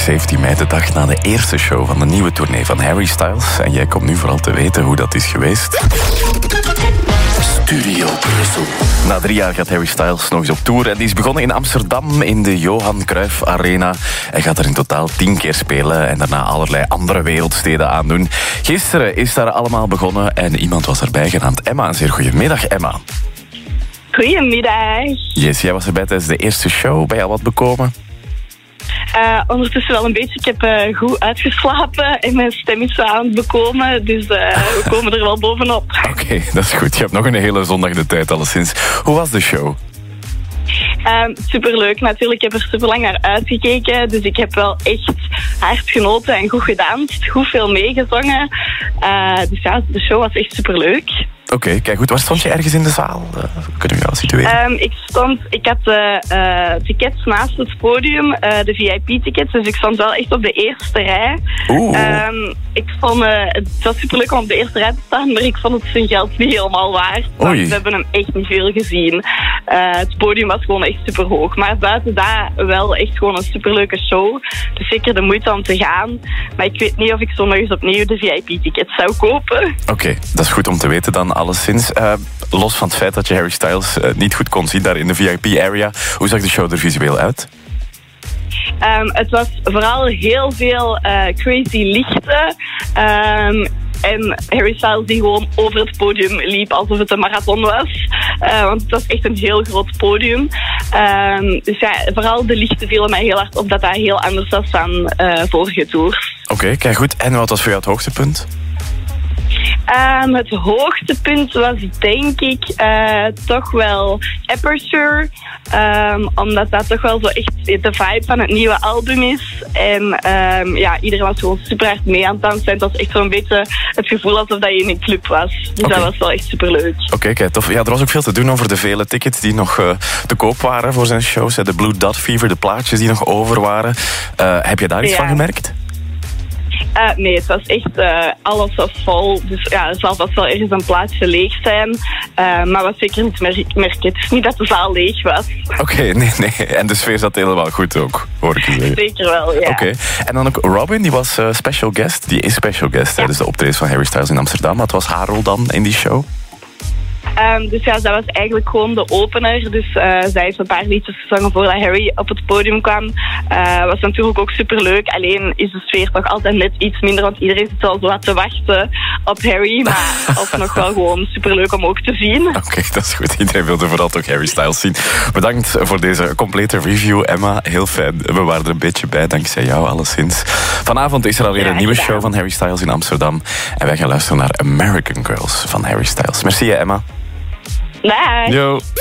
17 mei, de dag na de eerste show van de nieuwe tournee van Harry Styles. En jij komt nu vooral te weten hoe dat is geweest. Studio Brussel. Na 3 jaar gaat Harry Styles nog eens op tour. En die is begonnen in Amsterdam in de Johan Cruijff Arena. Hij gaat er in totaal 10 keer spelen en daarna allerlei andere wereldsteden aandoen. Gisteren is daar allemaal begonnen en iemand was erbij genaamd Emma. Een zeer goedemiddag, Emma. Goedemiddag. Yes, jij was erbij tijdens de eerste show. Ben je al wat bekomen? Ondertussen wel een beetje. Ik heb goed uitgeslapen en mijn stem is aan het bekomen. Dus we komen er wel bovenop. Oké, dat is goed. Je hebt nog een hele zondag de tijd alleszins. Hoe was de show? Superleuk. Natuurlijk, ik heb er super lang naar uitgekeken. Dus ik heb wel echt hard genoten en goed gedanst. Goed veel meegezongen. Dus ja, de show was echt superleuk. Oké, kijk goed. Waar stond je ergens in de zaal? Kunnen we jou situeren? Ik had tickets naast het podium, de VIP-tickets. Dus ik stond wel echt op de eerste rij. Het was superleuk om op de eerste rij te staan, maar ik vond het zijn geld niet helemaal waard. Want we hebben hem echt niet veel gezien. Het podium was gewoon echt superhoog. Maar buiten dat wel echt gewoon een superleuke show. Dus zeker de moeite om te gaan. Maar ik weet niet of ik zo nog eens opnieuw de VIP-tickets zou kopen. Oké, dat is goed om te weten dan alleszins. Los van het feit dat je Harry Styles niet goed kon zien daar in de VIP-area. Hoe zag de show er visueel uit? Het was vooral heel veel crazy lichten. En Harry Styles die gewoon over het podium liep alsof het een marathon was. Want het was echt een heel groot podium. Dus ja, vooral de lichten vielen mij heel hard op dat heel anders was dan vorige tours. Oké, kijk goed. En wat was voor jou het hoogtepunt? Het hoogtepunt was denk ik toch wel Aperture. Omdat dat toch wel zo echt de vibe van het nieuwe album is. En iedereen was gewoon super hard mee aan het dansen. Het was echt zo'n beetje het gevoel alsof dat je in een club was. Dus dat was wel echt superleuk. Oké, kijk, tof. Ja, er was ook veel te doen over de vele tickets die nog te koop waren voor zijn shows. De Blue Dot Fever, de plaatjes die nog over waren. Heb je daar iets van gemerkt? Nee, het was echt alles was vol. Dus ja, er zal vast wel ergens een plaatsje leeg zijn. Maar wat zeker niet merken. Het is niet dat de zaal leeg was. Oké, nee. En de sfeer zat helemaal goed ook, hoor ik je zeggen. Zeker wel, ja. Oké. En dan ook Robin, die was special guest. Die is special guest tijdens de optredens van Harry Styles in Amsterdam. Wat was haar rol dan in die show? Dus ja, dat was eigenlijk gewoon de opener. Dus zij heeft een paar liedjes gezongen voordat Harry op het podium kwam. Was natuurlijk ook superleuk. Alleen is de sfeer toch altijd net iets minder, want iedereen zit al zo wat te wachten op Harry. Maar alsnog wel gewoon superleuk om ook te zien. Oké, dat is goed. Iedereen wilde vooral toch Harry Styles zien. Bedankt voor deze complete review, Emma. Heel fijn. We waren er een beetje bij, dankzij jou alleszins. Vanavond is er alweer een nieuwe show van Harry Styles in Amsterdam. En wij gaan luisteren naar American Girls van Harry Styles. Merci, Emma. Bye. Yo.